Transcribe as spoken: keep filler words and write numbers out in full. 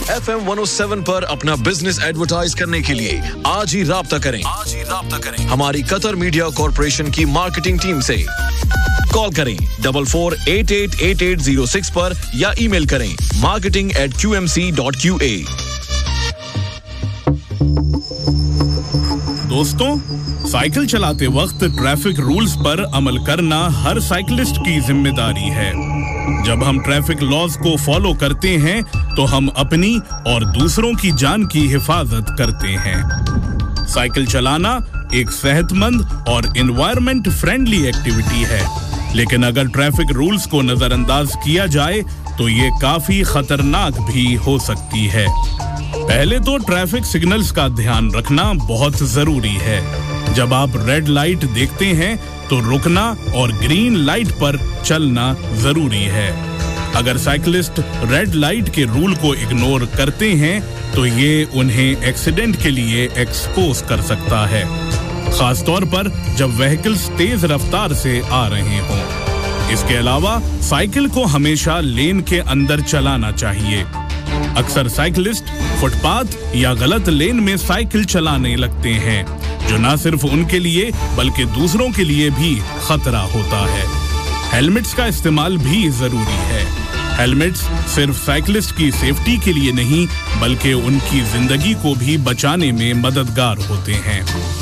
F M one oh seven पर अपना business advertise करने के लिए आज ही राब्ता करें आज ही राब्ता करें हमारी कतर मीडिया कॉर्पोरेशन की मार्केटिंग टीम से। कॉल करें double four eight eight eight eight zero six पर या ईमेल करें marketing eight Q M C dot Q A. दोस्तों, साइकिल चलाते वक्त ट्रैफिक रूल्स पर अमल करना हर साइकिलिस्ट की जिम्मेदारी है। जब हम ट्रैफिक लॉज को फॉलो करते हैं तो हम अपनी और दूसरों की जान की हिफाजत करते हैं। साइकिल चलाना एक सेहतमंद और एनवायरनमेंट फ्रेंडली एक्टिविटी है, लेकिन अगर ट्रैफिक रूल्स को नजरअंदाज किया जाए तो ये काफी खतरनाक भी हो सकती है। पहले तो ट्रैफिक सिग्नल्स का ध्यान रखना बहुत जरूरी है। जब आप रेड लाइट देखते हैं तो रुकना और ग्रीन लाइट पर चलना जरूरी है। अगर साइकिलिस्ट रेड लाइट के रूल को इग्नोर करते हैं तो ये उन्हें एक्सीडेंट के लिए एक्सपोज कर सकता है, खास तौर पर जब व्हीकल्स तेज रफ्तार से आ रहे हों। इसके अलावा साइकिल को हमेशा लेन के अंदर चलाना चाहिए। अक्सर साइकिलिस्ट फुटपाथ या गलत लेन में साइकिल चलाने लगते हैं, जो न सिर्फ उनके लिए बल्कि दूसरों के लिए भी खतरा होता है। हेलमेट्स का इस्तेमाल भी जरूरी है। हेलमेट्स सिर्फ साइकिलिस्ट की सेफ्टी के लिए नहीं बल्कि उनकी जिंदगी को भी बचाने में मददगार होते हैं।